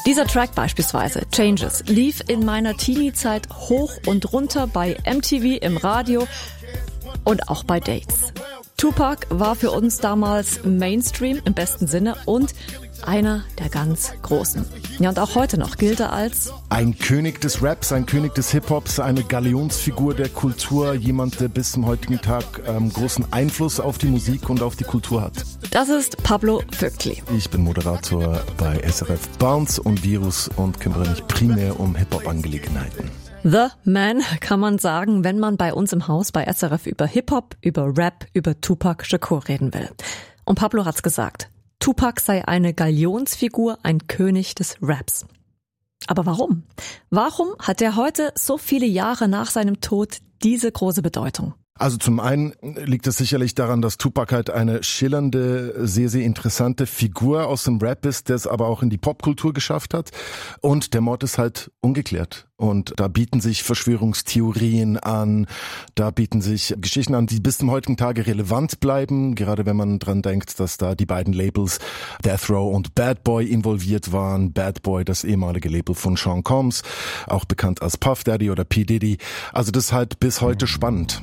Dieser Track beispielsweise, Changes, lief in meiner Teenie-Zeit hoch und runter bei MTV, im Radio und auch bei Dates. Tupac war für uns damals Mainstream im besten Sinne und einer der ganz Großen. Ja, und auch heute noch gilt er als ein König des Raps, ein König des Hip-Hops, eine Galionsfigur der Kultur, jemand, der bis zum heutigen Tag großen Einfluss auf die Musik und auf die Kultur hat. Das ist Pablo Vöckli. Ich bin Moderator bei SRF Bounce und Virus und kümmere mich primär um Hip-Hop-Angelegenheiten. The Man kann man sagen, wenn man bei uns im Haus bei SRF über Hip-Hop, über Rap, über Tupac Shakur reden will. Und Pablo hat's gesagt. Tupac sei eine Galionsfigur, ein König des Raps. Aber warum? Warum hat er heute, so viele Jahre nach seinem Tod, diese große Bedeutung? Also zum einen liegt es sicherlich daran, dass Tupac halt eine schillernde, sehr, sehr interessante Figur aus dem Rap ist, der es aber auch in die Popkultur geschafft hat. Und der Mord ist halt ungeklärt. Und da bieten sich Verschwörungstheorien an, da bieten sich Geschichten an, die bis zum heutigen Tage relevant bleiben, gerade wenn man dran denkt, dass da die beiden Labels Death Row und Bad Boy involviert waren. Bad Boy, das ehemalige Label von Sean Combs, auch bekannt als Puff Daddy oder P. Diddy. Also das ist halt bis heute spannend.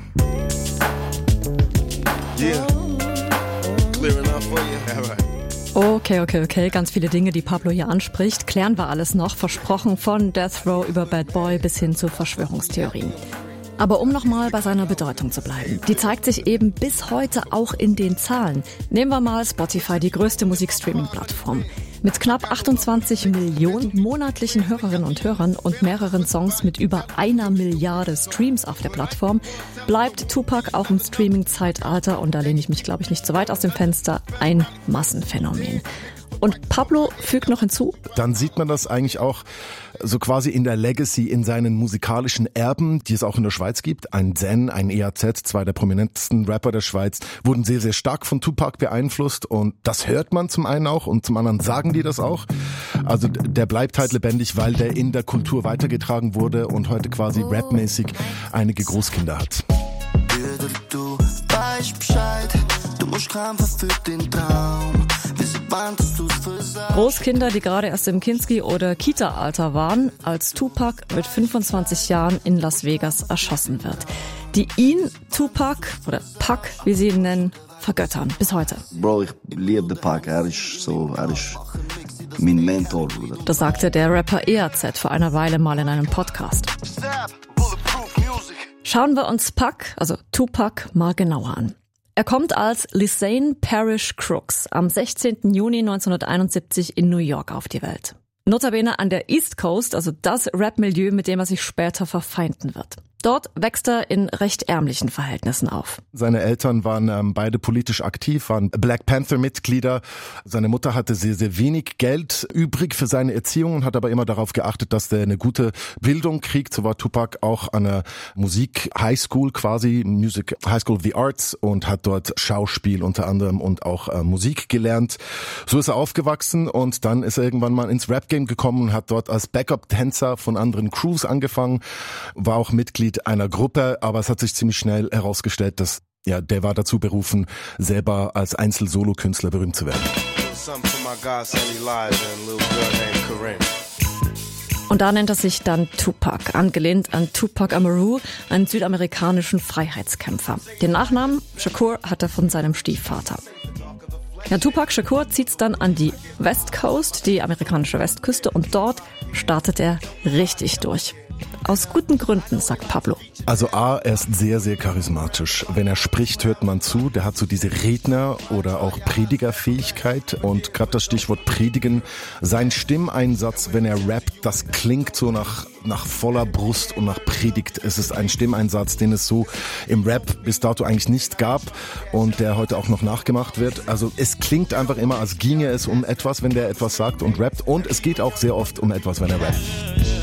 Yeah. Clear enough for you? All right. Okay. Ganz viele Dinge, die Pablo hier anspricht, klären wir alles noch. Versprochen, von Death Row über Bad Boy bis hin zu Verschwörungstheorien. Aber um nochmal bei seiner Bedeutung zu bleiben, die zeigt sich eben bis heute auch in den Zahlen. Nehmen wir mal Spotify, die größte Musikstreaming-Plattform. Mit knapp 28 Millionen monatlichen Hörerinnen und Hörern und mehreren Songs mit über 1 Milliarde Streams auf der Plattform bleibt Tupac auch im Streaming-Zeitalter, und da lehne ich mich, glaube ich, nicht so weit aus dem Fenster, ein Massenphänomen. Und Pablo fügt noch hinzu: Dann sieht man das eigentlich auch so quasi in der Legacy, in seinen musikalischen Erben, die es auch in der Schweiz gibt. Ein Zen, ein EAZ, zwei der prominentesten Rapper der Schweiz, wurden sehr, sehr stark von Tupac beeinflusst, und das hört man zum einen auch und zum anderen sagen die das auch. Also der bleibt halt lebendig, weil der in der Kultur weitergetragen wurde und heute quasi rapmäßig einige Großkinder hat. Du weißt Bescheid, du musst kämpfen für den Traum. Großkinder, die gerade erst im Kinski- oder Kita-Alter waren, als Tupac mit 25 Jahren in Las Vegas erschossen wird. Die ihn, Tupac, oder Pac, wie sie ihn nennen, vergöttern, bis heute. Bro, ich liebe den Pac, er ist mein Mentor, Bruder. Das sagte der Rapper EAZ vor einer Weile mal in einem Podcast. Schauen wir uns Pac, also Tupac, mal genauer an. Er kommt als Lisanne Parrish Crooks am 16. Juni 1971 in New York auf die Welt. Notabene an der East Coast, also das Rap-Milieu, mit dem er sich später verfeinden wird. Dort wächst er in recht ärmlichen Verhältnissen auf. Seine Eltern waren beide politisch aktiv, waren Black Panther-Mitglieder. Seine Mutter hatte sehr, sehr wenig Geld übrig für seine Erziehung und hat aber immer darauf geachtet, dass der eine gute Bildung kriegt. So war Tupac auch an einer Musik-Highschool quasi, Music High School of the Arts, und hat dort Schauspiel unter anderem und auch Musik gelernt. So ist er aufgewachsen, und dann ist er irgendwann mal ins Rap-Game gekommen und hat dort als Backup-Tänzer von anderen Crews angefangen, war auch Mitglied einer Gruppe, aber es hat sich ziemlich schnell herausgestellt, dass der war dazu berufen, selber als Einzel-Solo-Künstler berühmt zu werden. Und da nennt er sich dann Tupac, angelehnt an Tupac Amaru, einen südamerikanischen Freiheitskämpfer. Den Nachnamen Shakur hat er von seinem Stiefvater. Ja, Tupac Shakur zieht's dann an die West Coast, die amerikanische Westküste, und dort startet er richtig durch. Aus guten Gründen, sagt Pablo. Also er ist sehr, sehr charismatisch. Wenn er spricht, hört man zu. Der hat so diese Redner- oder auch Predigerfähigkeit. Und gerade das Stichwort Predigen, sein Stimmeinsatz, wenn er rappt, das klingt so nach voller Brust und nach Predigt. Es ist ein Stimmeinsatz, den es so im Rap bis dato eigentlich nicht gab und der heute auch noch nachgemacht wird. Also es klingt einfach immer, als ginge es um etwas, wenn der etwas sagt und rappt. Und es geht auch sehr oft um etwas, wenn er rappt.